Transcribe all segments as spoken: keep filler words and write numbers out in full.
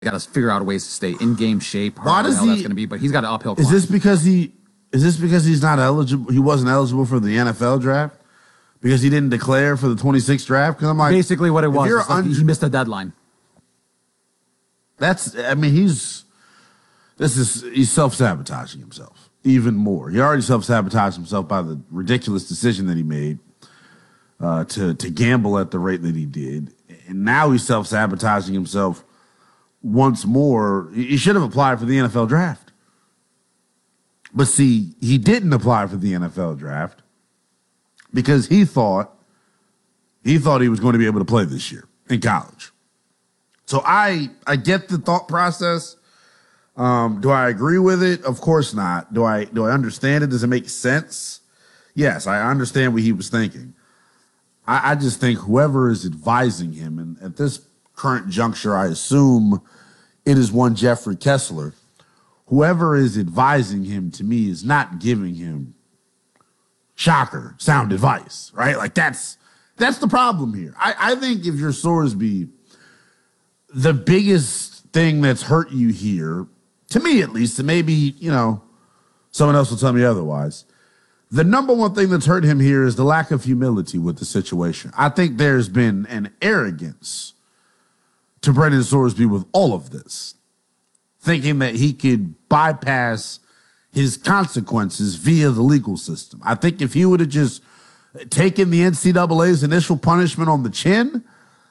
got to figure out ways to stay in game shape. Why does he? That's he? going to be, but he's got an uphill climb. Is this because he? Is this because he's not eligible? He wasn't eligible for the N F L draft because he didn't declare for the twenty-sixth draft. Because I'm like, basically what it was. Like un- he missed the deadline. That's. I mean, he's. This is he's self-sabotaging himself even more. He already self-sabotaged himself by the ridiculous decision that he made uh, to to gamble at the rate that he did, and now he's self-sabotaging himself once more. He should have applied for the N F L draft. But see, he didn't apply for the N F L draft because he thought he thought he was going to be able to play this year in college. So I I get the thought process. Um, do I agree with it? Of course not. Do I do I understand it? Does it make sense? Yes, I understand what he was thinking. I, I just think whoever is advising him, and at this current juncture, I assume it is one Jeffrey Kessler. Whoever is advising him, to me, is not giving him shocker sound advice, right? Like that's that's the problem here. I, I think if you're Sorsby, the biggest thing that's hurt you here, to me at least, and maybe, you know, someone else will tell me otherwise, the number one thing that's hurt him here is the lack of humility with the situation. I think there's been an arrogance to Brendan Sorsby with all of this, thinking that he could bypass his consequences via the legal system. I think if he would have just taken the N C double A's initial punishment on the chin,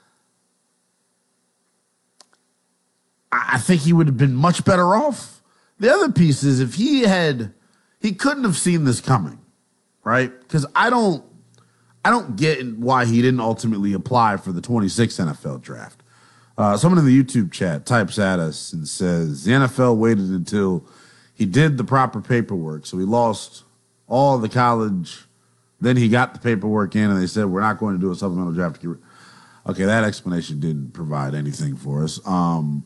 I think he would have been much better off. The other piece is if he had, he couldn't have seen this coming, right? Because I don't, I don't get why he didn't ultimately apply for the twenty-sixth N F L draft. Uh, someone in the YouTube chat types at us and says the N F L waited until he did the proper paperwork, so he lost all the college. Then he got the paperwork in, and they said we're not going to do a supplemental draft. Okay, that explanation didn't provide anything for us. Um,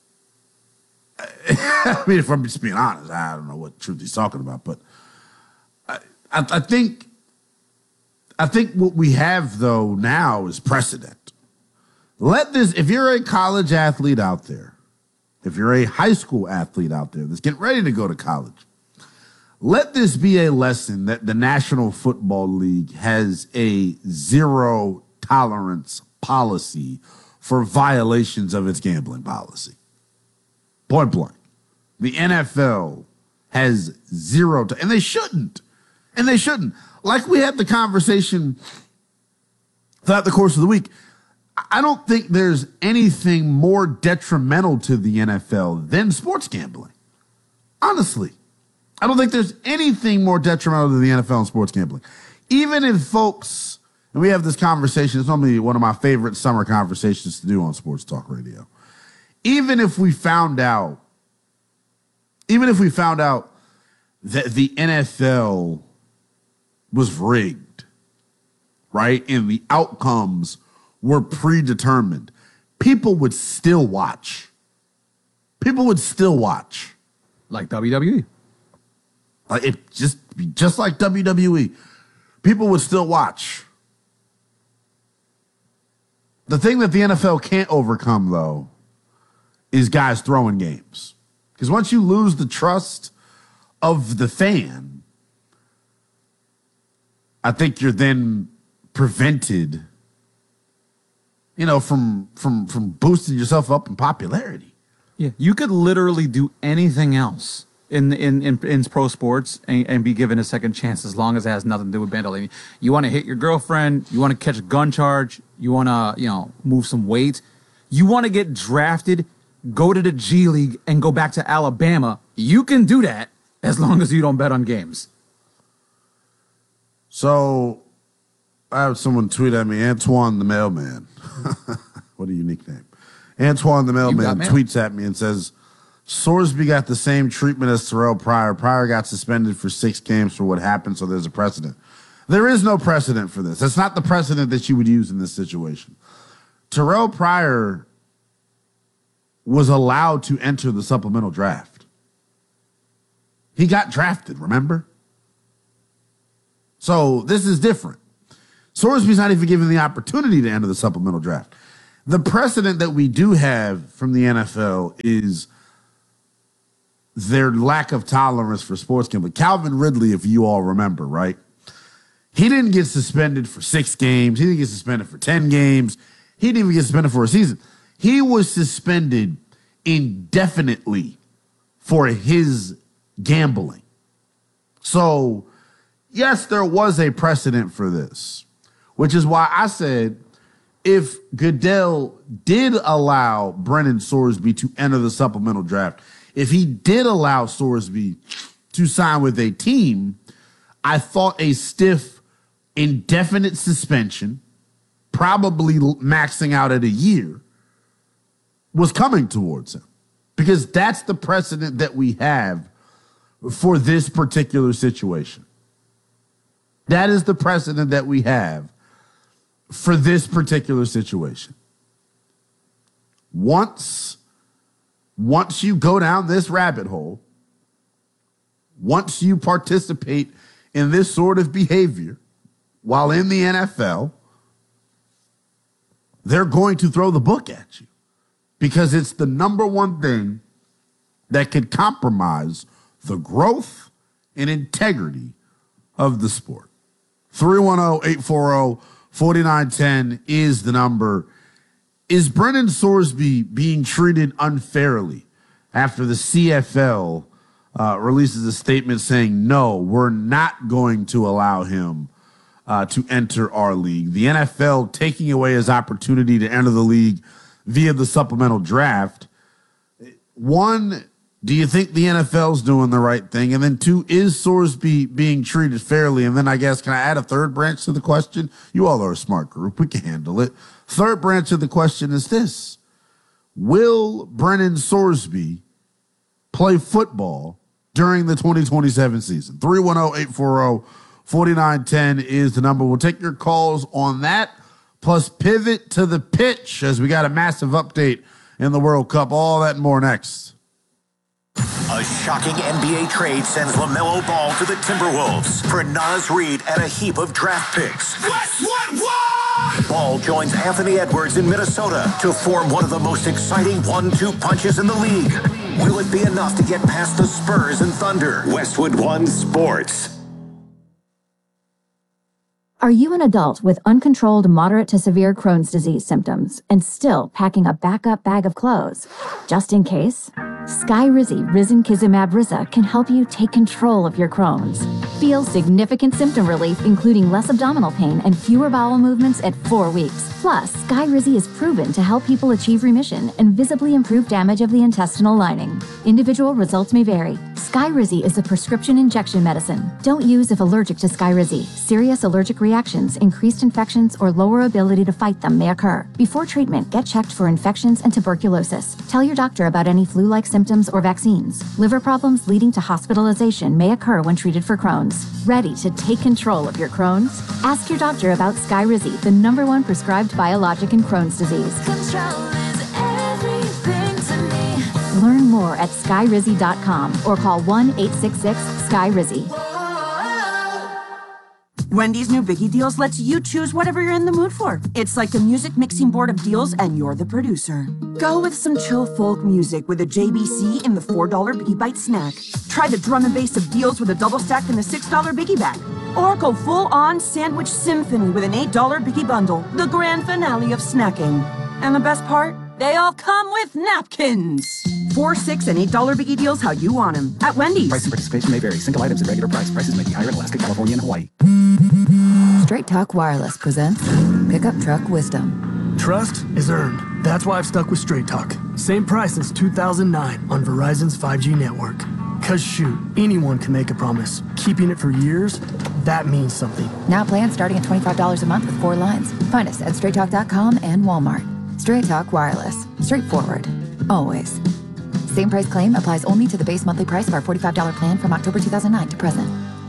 I mean, if I'm just being honest, I don't know what truth he's talking about, but I, I, I think, I think what we have though now is precedent. Let this, if you're a college athlete out there, if you're a high school athlete out there that's getting ready to go to college, let this be a lesson that the National Football League has a zero tolerance policy for violations of its gambling policy. Point blank. The N F L has zero, to, and they shouldn't. And they shouldn't. Like we had the conversation throughout the course of the week, I don't think there's anything more detrimental to the N F L than sports gambling. Honestly. I don't think there's anything more detrimental to the N F L and sports gambling. Even if folks, and we have this conversation, it's normally one of my favorite summer conversations to do on Sports Talk Radio. Even if we found out, even if we found out that the N F L was rigged, right, and the outcomes were predetermined, people would still watch. People would still watch. Like W W E. Like it just, just like W W E. People would still watch. The thing that the N F L can't overcome, though, is guys throwing games. Because once you lose the trust of the fan, I think you're then prevented, you know, from from from boosting yourself up in popularity. Yeah, you could literally do anything else in in in, in pro sports and, and be given a second chance as long as it has nothing to do with bandolier. You want to hit your girlfriend, you want to catch a gun charge, you want to, you know, move some weight, you want to get drafted, go to the G League and go back to Alabama. You can do that as long as you don't bet on games. So I have someone tweet at me, Antoine the Mailman. What a unique name. Antoine the Mailman tweets at me and says, Sorsby got the same treatment as Terrell Pryor. Pryor got suspended for six games for what happened, so there's a precedent. There is no precedent for this. That's not the precedent that you would use in this situation. Terrell Pryor was allowed to enter the supplemental draft. He got drafted, remember? So this is different. Sorsby's not even given the opportunity to enter the supplemental draft. The precedent that we do have from the N F L is their lack of tolerance for sports gambling. Calvin Ridley, if you all remember, right? He didn't get suspended for six games. He didn't get suspended for ten games. He didn't even get suspended for a season. He was suspended indefinitely for his gambling. So, yes, there was a precedent for this, which is why I said if Goodell did allow Brennan Sorsby to enter the supplemental draft, if he did allow Sorsby to sign with a team, I thought a stiff, indefinite suspension, probably maxing out at a year, was coming towards him. Because that's the precedent that we have for this particular situation. That is the precedent that we have for this particular situation. Once, once you go down this rabbit hole, once you participate in this sort of behavior while in the N F L, they're going to throw the book at you because it's the number one thing that could compromise the growth and integrity of the sport. three one zero, eight four zero, four nine one zero is the number. Is Brennan Sorsby being treated unfairly after the C F L uh, releases a statement saying, no, we're not going to allow him uh, to enter our league? The N F L taking away his opportunity to enter the league via the supplemental draft. One, do you think the N F L's doing the right thing? And then two, is Sorsby being treated fairly? And then I guess, can I add a third branch to the question? You all are a smart group. We can handle it. Third branch of the question is this. Will Brennan Sorsby play football during the twenty twenty-seven season? three one zero, eight four zero, four nine one zero is the number. We'll take your calls on that, plus pivot to the pitch as we got a massive update in the World Cup. All that and more next. A shocking N B A trade sends LaMelo Ball to the Timberwolves for Naz Reid and a heap of draft picks. What, what, what? Ball joins Anthony Edwards in Minnesota to form one of the most exciting one two punches in the league. Will it be enough to get past the Spurs and Thunder? Westwood One Sports. Are you an adult with uncontrolled moderate to severe Crohn's disease symptoms and still packing a backup bag of clothes? Just in case? Skyrizi Risankizumab Riza can help you take control of your Crohn's. Feel significant symptom relief, including less abdominal pain and fewer bowel movements at four weeks. Plus, Skyrizi is proven to help people achieve remission and visibly improve damage of the intestinal lining. Individual results may vary. Skyrizi is a prescription injection medicine. Don't use if allergic to Skyrizi. Serious allergic reactions, increased infections, or lower ability to fight them may occur. Before treatment, get checked for infections and tuberculosis. Tell your doctor about any flu-like symptoms or vaccines. Liver problems leading to hospitalization may occur when treated for Crohn's. Ready to take control of your Crohn's? Ask your doctor about Skyrizi, the number one prescribed biologic in Crohn's disease. Control is everything to me. Learn more at skyrizi dot com or call one eight six six skyrizi. Wendy's new Biggie Deals lets you choose whatever you're in the mood for. It's like a music mixing board of deals and you're the producer. Go with some chill folk music with a J B C in the four dollar Biggie Bite snack. Try the drum and bass of deals with a double stack in the six dollar Biggie Bag. Or go full-on sandwich symphony with an eight dollar Biggie Bundle, the grand finale of snacking. And the best part? They all come with napkins. Four, six, and eight dollar Biggie Deals how you want them at Wendy's. Price and participation may vary. Single items at regular price. Prices may be higher in Alaska, California, and Hawaii. Straight Talk Wireless presents Pickup Truck Wisdom. Trust is earned. That's why I've stuck with Straight Talk. Same price since two thousand nine on Verizon's five G network. Cause shoot, anyone can make a promise. Keeping it for years, that means something. Now plans starting at twenty-five dollars a month with four lines. Find us at straight talk dot com and Walmart. Straight Talk Wireless. Straightforward. Always. Same price claim applies only to the base monthly price of our forty-five dollar plan from October two thousand nine to present.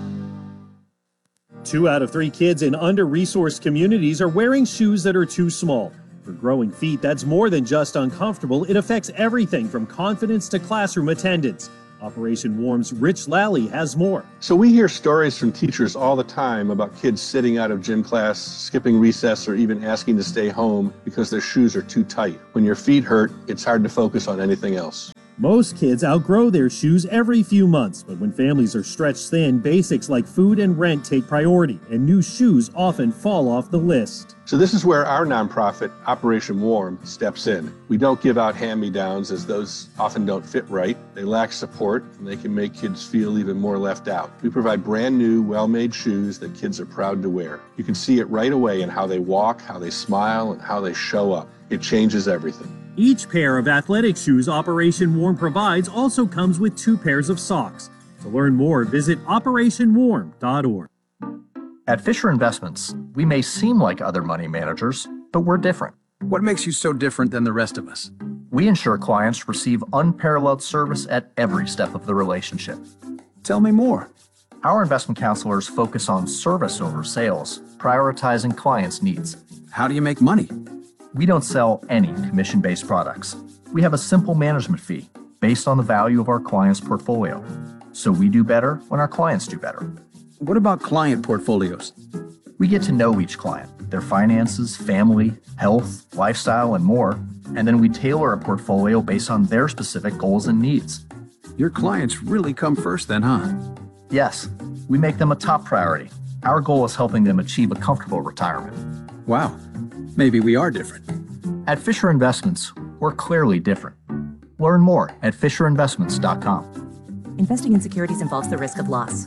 Two out of three kids in under-resourced communities are wearing shoes that are too small. For growing feet, that's more than just uncomfortable. It affects everything from confidence to classroom attendance. Operation Warm's Rich Lally has more. So we hear stories from teachers all the time about kids sitting out of gym class, skipping recess, or even asking to stay home because their shoes are too tight. When your feet hurt, it's hard to focus on anything else. Most kids outgrow their shoes every few months, but when families are stretched thin, basics like food and rent take priority, and new shoes often fall off the list. So this is where our nonprofit, Operation Warm, steps in. We don't give out hand-me-downs, as those often don't fit right. They lack support, and they can make kids feel even more left out. We provide brand new, well-made shoes that kids are proud to wear. You can see it right away in how they walk, how they smile, and how they show up. It changes everything. Each pair of athletic shoes Operation Warm provides also comes with two pairs of socks. To learn more, visit operation warm dot org. At Fisher Investments, we may seem like other money managers, but we're different. What makes you so different than the rest of us? We ensure clients receive unparalleled service at every step of the relationship. Tell me more. Our investment counselors focus on service over sales, prioritizing clients' needs. How do you make money? We don't sell any commission-based products. We have a simple management fee based on the value of our client's portfolio. So we do better when our clients do better. What about client portfolios? We get to know each client, their finances, family, health, lifestyle, and more, and then we tailor a portfolio based on their specific goals and needs. Your clients really come first then, huh? Yes, we make them a top priority. Our goal is helping them achieve a comfortable retirement. Wow, maybe we are different. At Fisher Investments, we're clearly different. Learn more at fisher investments dot com. Investing in securities involves the risk of loss.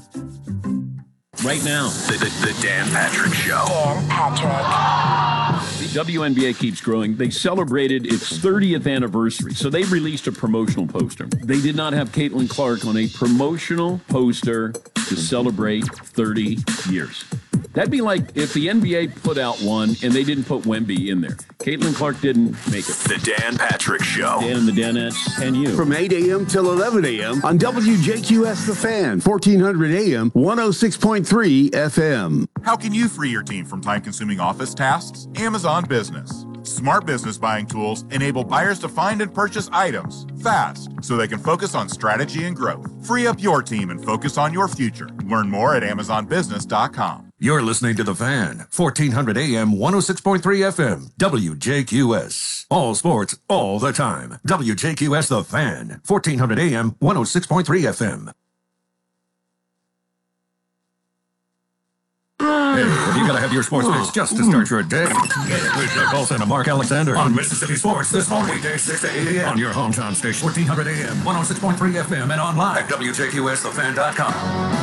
Right now, The, the, the Dan Patrick Show. Dan Patrick. the W N B A keeps growing. They celebrated its thirtieth anniversary, so they released a promotional poster. They did not have Caitlin Clark on a promotional poster to celebrate thirty years. That'd be like if the N B A put out one and they didn't put Wemby in there. Caitlin Clark didn't make it. The Dan Patrick Show. Dan and the Danettes and you. From eight a.m. till eleven a.m. on W J Q S The Fan, fourteen hundred A M, one oh six point three F M. How can you free your team from time-consuming office tasks? Amazon Business. Smart business buying tools enable buyers to find and purchase items fast so they can focus on strategy and growth. Free up your team and focus on your future. Learn more at amazon business dot com. You're listening to The Fan, fourteen hundred A M, one oh six point three F M, W J Q S. All sports, all the time. W J Q S The Fan, fourteen hundred A M, one oh six point three F M. Hey, have you got to have your sports fix just to start your day? Get it with Doug Olson and Mark Alexander on Mississippi Sports this morning, weekday six to eight a.m. on your hometown station, fourteen hundred A M, one oh six point three F M, and online at W J Q S the fan dot com.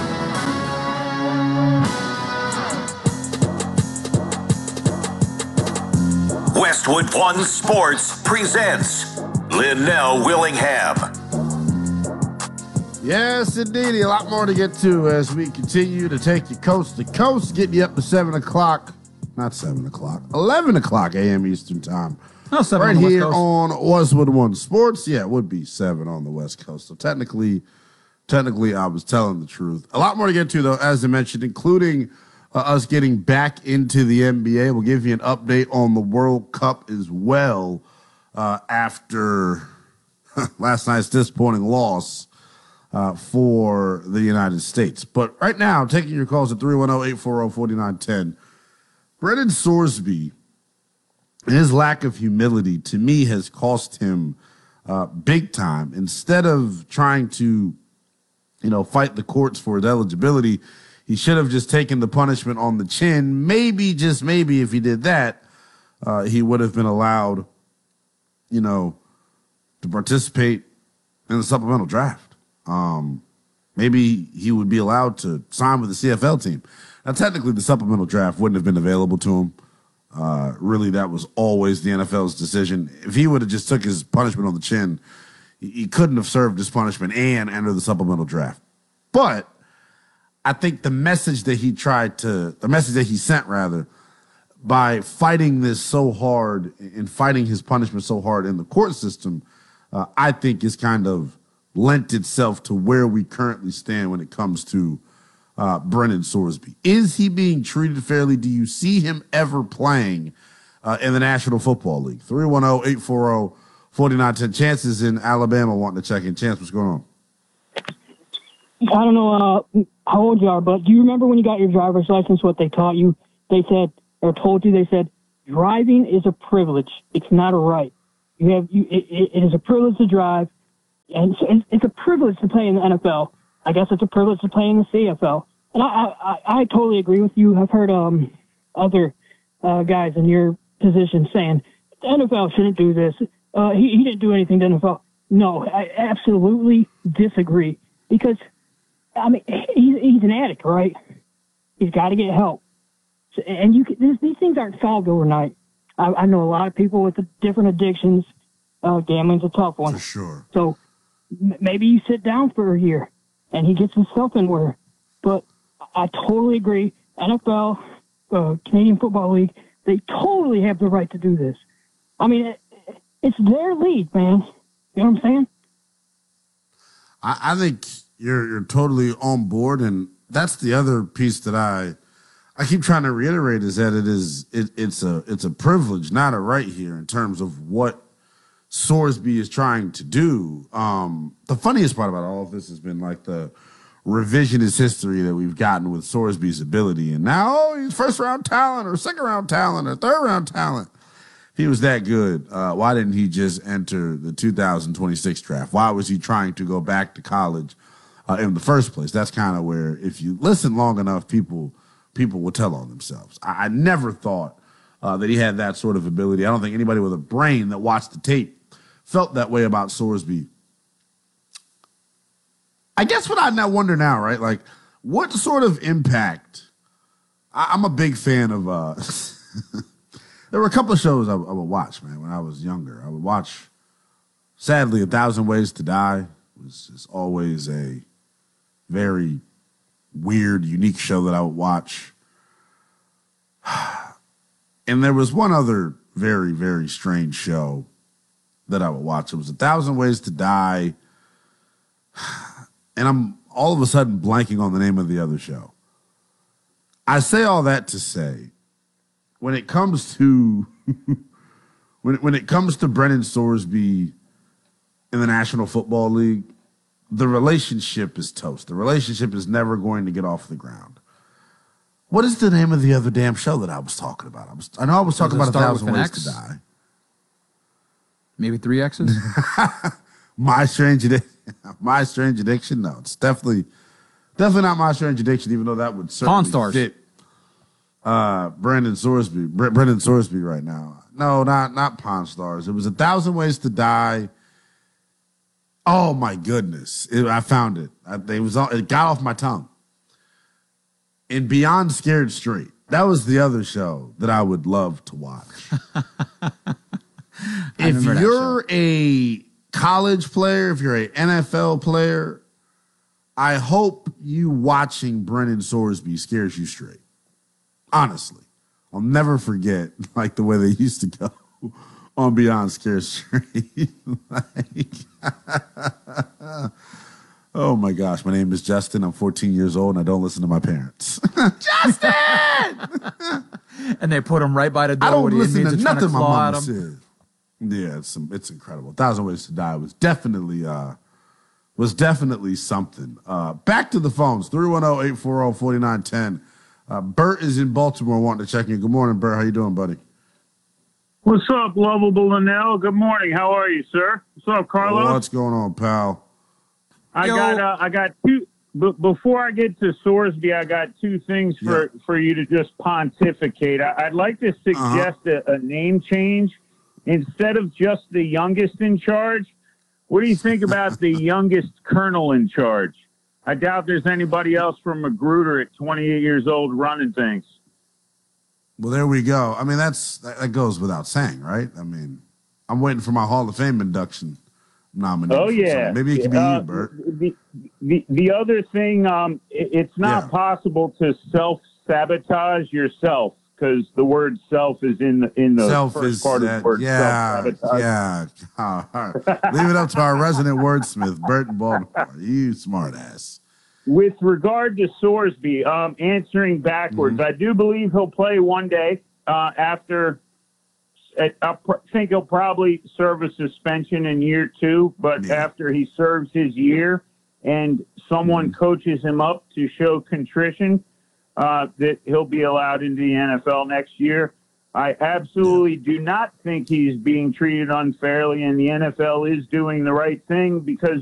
Westwood One Sports presents Linnell Willingham. Yes, indeed. A lot more to get to as we continue to take you coast to coast, getting you up to seven o'clock. Not seven o'clock. eleven o'clock A M Eastern Time. No, seven right on the West here Coast. on Westwood One Sports. Yeah, it would be seven on the West Coast. So technically, technically, I was telling the truth. A lot more to get to, though, as I mentioned, including uh, us getting back into the N B A. We'll give you an update on the World Cup as well uh, after last night's disappointing loss Uh, for the United States. But right now, taking your calls at three one zero, eight four zero, four nine one zero. Brennan Sorsby, his lack of humility, to me, has cost him uh, big time. Instead of trying to, you know, fight the courts for his eligibility, he should have just taken the punishment on the chin. Maybe, just maybe, if he did that, uh, he would have been allowed, you know, to participate in the supplemental draft. Um, maybe he would be allowed to sign with the C F L team. Now, technically, the supplemental draft wouldn't have been available to him. Uh, really, that was always the N F L's decision. If he would have just took his punishment on the chin, he, he couldn't have served his punishment and enter the supplemental draft. But I think the message that he tried to, the message that he sent, rather, by fighting this so hard and fighting his punishment so hard in the court system, uh, I think is kind of lent itself to where we currently stand when it comes to uh, Brennan Sorsby. Is he being treated fairly? Do you see him ever playing uh, in the National Football League? three one zero, eight four zero, four nine one zero. Chances in Alabama wanting to check in. Chance, what's going on? I don't know uh, how old you are, but do you remember when you got your driver's license, what they taught you? They said, or told you, they said, driving is a privilege. It's not a right. You have, you, it, it is a privilege to drive, and it's, it's a privilege to play in the N F L. I guess it's a privilege to play in the C F L. And I, I, I totally agree with you. I've heard um other uh, guys in your position saying the N F L shouldn't do this. Uh, he, he didn't do anything to the N F L. No, I absolutely disagree because, I mean, he's, he's an addict, right? He's got to get help. So, and you can, this, these things aren't solved overnight. I, I know a lot of people with the different addictions. Uh, gambling's a tough one. For sure. So m- maybe you sit down for a year and he gets himself in order. But I totally agree. N F L, uh, Canadian Football League, they totally have the right to do this. I mean, it, it's their league, man. You know what I'm saying? I, I think you're you're totally on board, and that's the other piece that I I keep trying to reiterate is that it is it, it's a it's a privilege, not a right here in terms of what Sorsby is trying to do. Um, the funniest part about all of this has been like the revisionist history that we've gotten with Sorsby's ability, and now oh, he's first round talent or second round talent or third round talent. If he was that good, uh, why didn't he just enter the two thousand twenty-six draft? Why was he trying to go back to college uh, in the first place? That's kind of where, if you listen long enough, people people will tell on themselves. I, I never thought uh, that he had that sort of ability. I don't think anybody with a brain that watched the tape felt that way about Sorsby. I guess what I now wonder now, right? Like, what sort of impact? I, I'm a big fan of. Uh, There were a couple of shows I, I would watch, man, when I was younger. I would watch, sadly, A Thousand Ways to Die. It was just always a very weird, unique show that I would watch. And there was one other very, very strange show that I would watch. It was A Thousand Ways to Die. And I'm all of a sudden blanking on the name of the other show. I say all that to say, when it comes to when when it comes to Brennan Sorsby in the National Football League, the relationship is toast. The relationship is never going to get off the ground. What is the name of the other damn show that I was talking about? I was I know I was talking Does it about A start Thousand with an Ways X? to Die. Maybe three X's? My Strange Addiction. My Strange Addiction. No, it's definitely definitely not My Strange Addiction, even though that would certainly Pawn Stars. fit uh, Brandon Sorsby. Bre- Brendan Sorsby right now. No, not not Pawn Stars. It was A Thousand Ways to Die. Oh my goodness! It, I found it. I, it was all, it got off my tongue. And Beyond Scared Straight. That was the other show that I would love to watch. If remember that you're a college player, if you're an N F L player, I hope you watching Brendan Sorsby scares you straight. Honestly, I'll never forget like the way they used to go on Beyond Scared Straight. Like, oh my gosh, my name is Justin. I'm fourteen years old and I don't listen to my parents. Justin! And they put him right by the door. I don't where the listen inmates to are trying nothing my claw mama at him. said. Yeah, it's it's incredible. A Thousand Ways to Die was definitely uh was definitely something. Uh, back to the phones. three one zero, eight four zero, four nine one zero. Uh, Bert is in Baltimore wanting to check in. Good morning, Bert. How you doing, buddy? What's up, lovable Linnell? Good morning. How are you, sir? What's up, Carlos? What's going on, pal? I Yo. got uh, I got two. But before I get to Sorsby, I got two things for, Yeah. for you to just pontificate. I, I'd like to suggest Uh-huh. a, a name change. Instead of just the youngest in charge, what do you think about the youngest colonel in charge? I doubt there's anybody else from Magruder at twenty-eight years old running things. Well, there we go. I mean, that's that, that goes without saying, right? I mean, I'm waiting for my Hall of Fame induction nomination. Oh, yeah. So maybe it could be Uh, you, Bert. The, the, the other thing, um, it, it's not Yeah. possible to self-sabotage yourself because the word self is in the, in the Self first is part that, of the word yeah, self-sabotage. yeah. All right. Leave it up to our resident wordsmith, Bert in Baltimore. You smart ass. With regard to Sorsby, um, answering backwards, Mm-hmm. I do believe he'll play one day uh, after. I pr- think he'll probably serve a suspension in year two, but Yeah. after he serves his year, and someone coaches him up to show contrition, uh, that he'll be allowed into the N F L next year. I absolutely do not think he's being treated unfairly, and the N F L is doing the right thing because